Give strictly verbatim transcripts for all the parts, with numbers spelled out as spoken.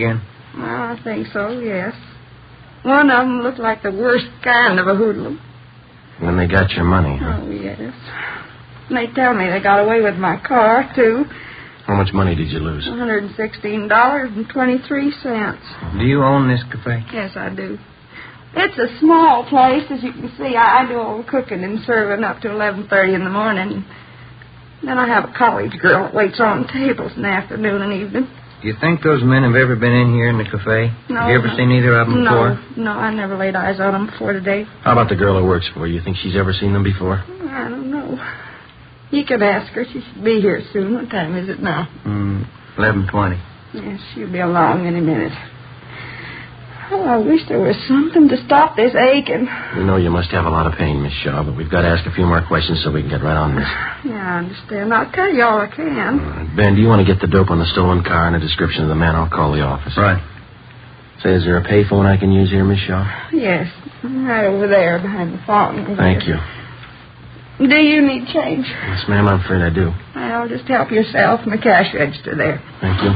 again? Well, I think so, yes. One of them looked like the worst kind of a hoodlum. When they got your money, huh? Oh, yes. And they tell me they got away with my car, too. How much money did you lose? one hundred sixteen dollars and twenty-three cents. Do you own this cafe? Yes, I do. It's a small place, as you can see. I, I do all the cooking and serving up to eleven thirty in the morning. Then I have a college girl that waits on tables in the afternoon and evening. Do you think those men have ever been in here in the cafe? No. Have you ever no. seen either of them no, before? No, I never laid eyes on them before today. How about the girl who works for you? You think she's ever seen them before? I don't know. You can ask her. She should be here soon. What time is it now? Mm, eleven twenty. Yes, she'll be along any minute. Oh, I wish there was something to stop this aching. We know you must have a lot of pain, Miss Shaw, but we've got to ask a few more questions so we can get right on this. Yeah, I understand. I'll tell you all I can. All right. Ben, do you want to get the dope on the stolen car and a description of the man? I'll call the office. Right. Say, is there a payphone I can use here, Miss Shaw? Yes, right over there behind the fountain. Thank you. Do you need change? Yes, ma'am, I'm afraid I do. Well, just help yourself in the cash register there. Thank you.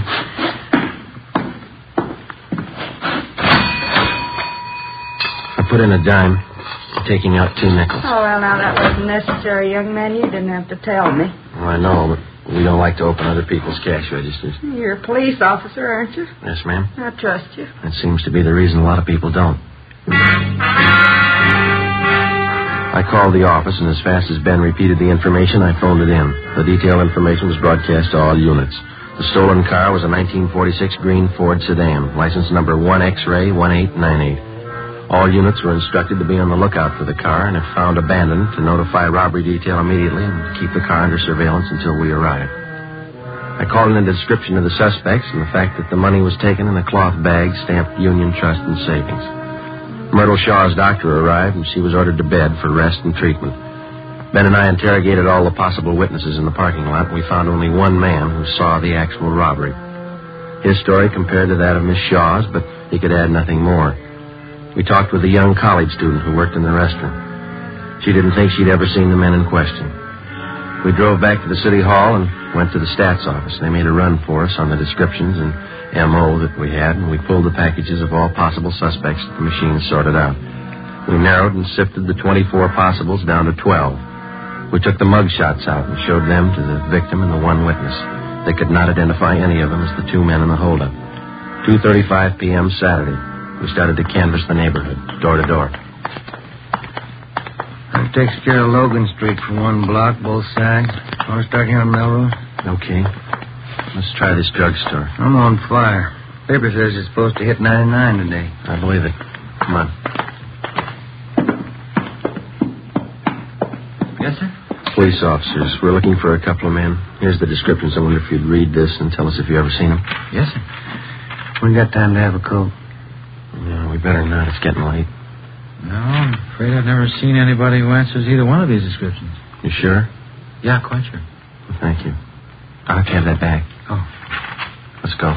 I put in a dime, taking out two nickels. Oh, well, now, that wasn't necessary, young man. You didn't have to tell me. Well, I know, but we don't like to open other people's cash registers. You're a police officer, aren't you? Yes, ma'am. I trust you. That seems to be the reason a lot of people don't. I called the office, and as fast as Ben repeated the information, I phoned it in. The detailed information was broadcast to all units. The stolen car was a nineteen forty-six green Ford sedan, license number one X-ray one eight nine eight. All units were instructed to be on the lookout for the car, and if found abandoned, to notify robbery detail immediately and keep the car under surveillance until we arrived. I called in a description of the suspects and the fact that the money was taken in a cloth bag stamped Union Trust and Savings. Myrtle Shaw's doctor arrived, and she was ordered to bed for rest and treatment. Ben and I interrogated all the possible witnesses in the parking lot, and we found only one man who saw the actual robbery. His story compared to that of Miss Shaw's, but he could add nothing more. We talked with a young college student who worked in the restaurant. She didn't think she'd ever seen the men in question. We drove back to the city hall and went to the stats office. They made a run for us on the descriptions and M O that we had, and we pulled the packages of all possible suspects that the machine sorted out. We narrowed and sifted the twenty-four possibles down to twelve. We took the mug shots out and showed them to the victim and the one witness. They could not identify any of them as the two men in the holdup. two thirty-five p.m. Saturday. We started to canvass the neighborhood, door to door. That takes care of Logan Street for one block, both sides. Want to start here on Melrose? Okay. Let's try this drugstore. I'm on fire. Paper says it's supposed to hit ninety-nine today. I believe it. Come on. Yes, sir? Police officers. We're looking for a couple of men. Here's the descriptions. I wonder if you'd read this and tell us if you've ever seen them. Yes, sir. We got time to have a coat. No, we better not. It's getting late. No, I'm afraid I've never seen anybody who answers either one of these descriptions. You sure? Yeah, quite sure. Well, thank you. I'll have to have that back. Oh. Let's go.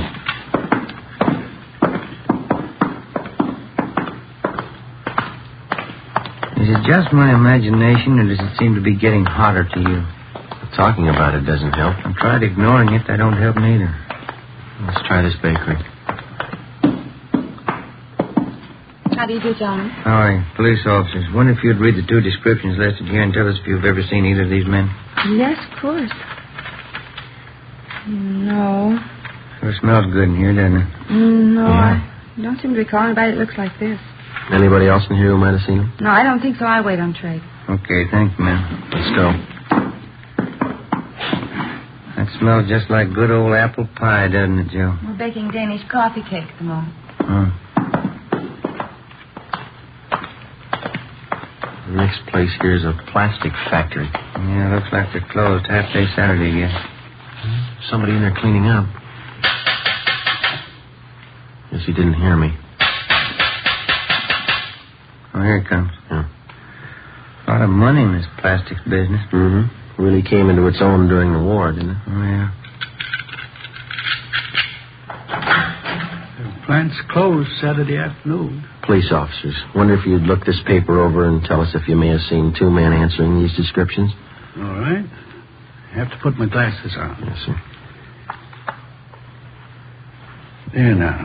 Is it just my imagination, or does it seem to be getting hotter to you? Talking about it doesn't help. I tried ignoring it. That don't help neither. Let's try this bakery. How do you do, gentlemen? All right, police officers. Wonder if you'd read the two descriptions listed here and tell us if you've ever seen either of these men. Yes, of course. No. Sure smells good in here, doesn't it? No, Yeah. I don't seem to recall anybody that looks like this. Anybody else in here who might have seen him? No, I don't think so. I wait on trade. Okay, thank you, ma'am. Let's go. That smells just like good old apple pie, doesn't it, Joe? We're baking Danish coffee cake at the moment. Huh. The next place here is a plastic factory. Yeah, looks like they're closed half day Saturday again. Somebody in there cleaning up. Guess he didn't hear me. Oh, here it comes. Yeah. A lot of money in this plastics business. Mm-hmm. Really came into its own during the war, didn't it? Oh, yeah. The plant's closed Saturday afternoon. Police officers. Wonder if you'd look this paper over and tell us if you may have seen two men answering these descriptions. All right. I have to put my glasses on. Yes, sir. There now.